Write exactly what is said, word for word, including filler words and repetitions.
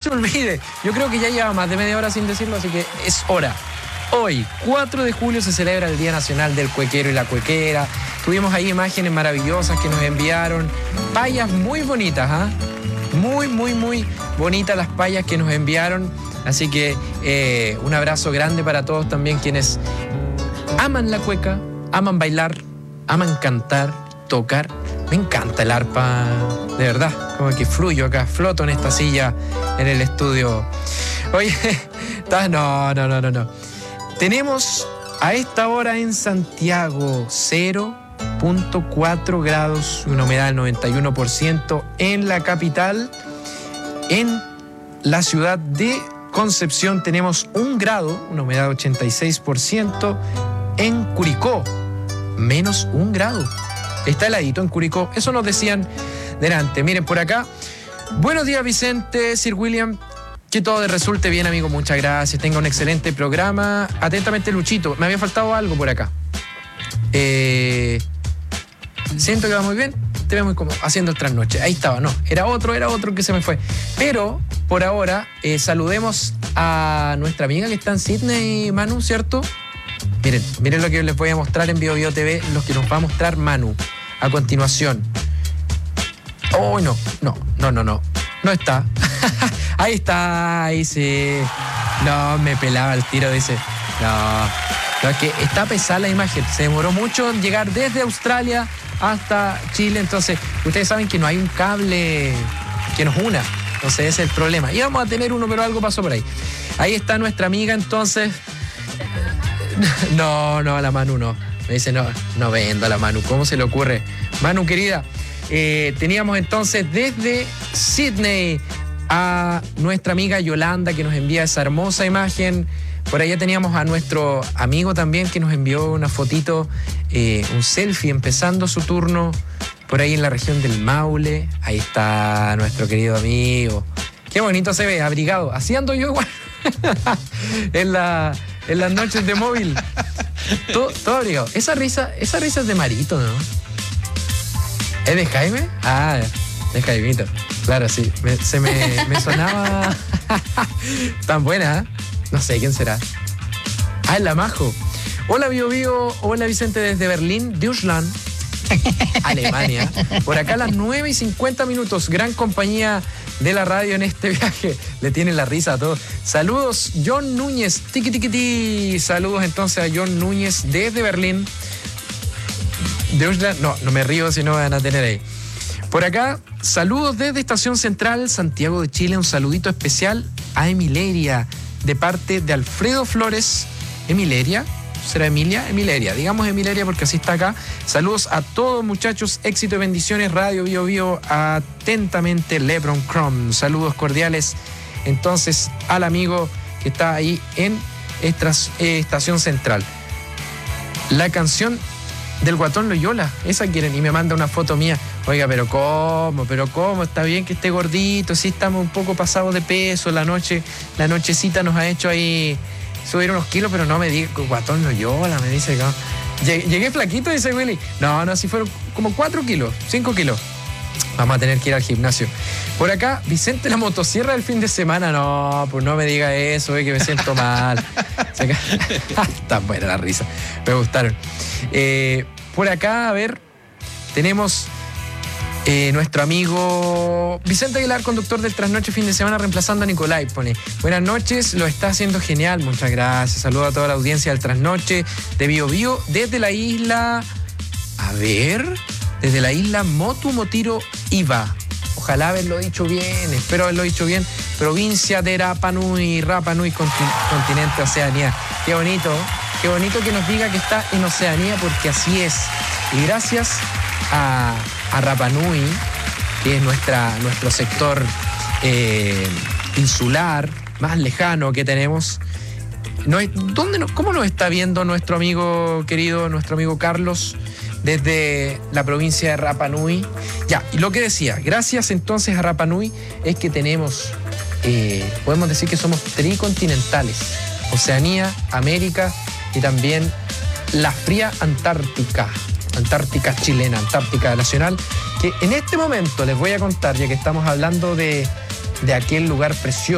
me olvide. Yo creo que ya lleva más de media hora sin decirlo, así que es hora. Hoy, cuatro de julio, se celebra el Día Nacional del Cuequero y la Cuequera. Tuvimos ahí imágenes maravillosas que nos enviaron. Payas muy bonitas, ¿ah? ¿eh? Muy, muy, muy bonitas las payas que nos enviaron. Así que eh, un abrazo grande para todos también quienes aman la cueca, aman bailar, aman cantar, tocar. Me encanta el arpa, de verdad. Como que fluyo acá, floto en esta silla en el estudio. Oye, no, no, no, no, no. Tenemos a esta hora en Santiago cero punto cuatro grados, una humedad del noventa y uno por ciento en la capital. En la ciudad de Concepción tenemos un grado, una humedad del ochenta y seis por ciento. En Curicó, menos un grado. Está heladito en Curicó. Eso nos decían delante. Miren por acá. Buenos días, Vicente, Sir William. Que todo resulte bien, amigo. Muchas gracias. Tenga un excelente programa. Atentamente, Luchito. Me había faltado algo por acá. Eh, siento que va muy bien. Te veo muy cómodo haciendo el trasnoche. Ahí estaba, no. Era otro, era otro que se me fue. Pero, por ahora, eh, saludemos a nuestra amiga que está en Sydney, Manu, ¿cierto? Miren, miren lo que les voy a mostrar en Bio Bio T V, lo que nos va a mostrar Manu a continuación. Oh, no, no, no, no, no. No está. Ahí está, ahí sí. No, me pelaba el tiro, dice. No, no, es que está pesada la imagen. Se demoró mucho en llegar desde Australia hasta Chile. Entonces, ustedes saben que no hay un cable que nos una. Entonces, ese es el problema. Íbamos a tener uno, pero algo pasó por ahí. Ahí está nuestra amiga, entonces. No, no, a la Manu no. Me dice, no, no vendo a la Manu. ¿Cómo se le ocurre? Manu, querida, eh, teníamos entonces desde Sydney a nuestra amiga Yolanda, que nos envía esa hermosa imagen. Por allá teníamos a nuestro amigo también, que nos envió una fotito, eh, un selfie, empezando su turno por ahí en la región del Maule. Ahí está nuestro querido amigo. Qué bonito se ve, abrigado. Así ando yo igual. en, la, en las noches de móvil. Todo, todo abrigado. Esa risa, esa risa es de Marito, ¿no? ¿Es de Jaime? Ah, de Jaimito. Claro, sí. Me, se me, me sonaba tan buena, ¿eh? No sé quién será. Ah, es la Majo. Hola, Bio Bio. Hola, Vicente, desde Berlín, Deutschland, Alemania. Por acá a las nueve y cincuenta minutos. Gran compañía de la radio en este viaje. Le tienen la risa a todos. Saludos, John Núñez. Tiki, tiki, tiki. Saludos entonces a John Núñez desde Berlín. Deutschland. No, no me río si no van a tener ahí. Por acá, saludos desde Estación Central, Santiago de Chile. Un saludito especial a Emileria, de parte de Alfredo Flores. ¿Emileria? ¿Será Emilia? Emileria. Digamos Emileria porque así está acá. Saludos a todos, muchachos. Éxito y bendiciones. Radio Bio Bio. Atentamente, Lebron Crom. Saludos cordiales, entonces, al amigo que está ahí en Estación Central. La canción del Guatón Loyola, esa quieren, y me manda una foto mía. Oiga, pero cómo, pero cómo, está bien que esté gordito, sí estamos un poco pasados de peso, la noche, la nochecita nos ha hecho ahí subir unos kilos, pero no me diga, Guatón Loyola, me dice, no. Llegué flaquito, dice Willy. No, no, si fueron como cuatro kilos, cinco kilos. Vamos a tener que ir al gimnasio. Por acá, Vicente, la motosierra del fin de semana. No, pues no me diga eso, eh, que me siento mal. Está buena la risa. Me gustaron. Eh, por acá, a ver, tenemos eh, nuestro amigo Vicente Aguilar, conductor del Trasnoche fin de semana, reemplazando a Nicolai. Pone, buenas noches, lo está haciendo genial. Muchas gracias. Saludo a toda la audiencia del Trasnoche de Bio Bio desde la isla... A ver... Desde la isla Motu Motiro Iva. Ojalá haberlo dicho bien, espero haberlo dicho bien. Provincia de Rapa Nui, Rapa Nui, continente Oceanía. Qué bonito, qué bonito que nos diga que está en Oceanía, porque así es. Y gracias a, a Rapa Nui, que es nuestra, nuestro sector eh, insular más lejano que tenemos. No, ¿dónde nos, ¿Cómo nos está viendo nuestro amigo querido, nuestro amigo Carlos? Desde la provincia de Rapa Nui. Ya, y lo que decía, gracias entonces a Rapa Nui es que tenemos, eh, podemos decir que somos tricontinentales. Oceanía, América y también la fría Antártica. Antártica chilena, Antártica nacional, que en este momento les voy a contar, ya que estamos hablando de, de aquel lugar precioso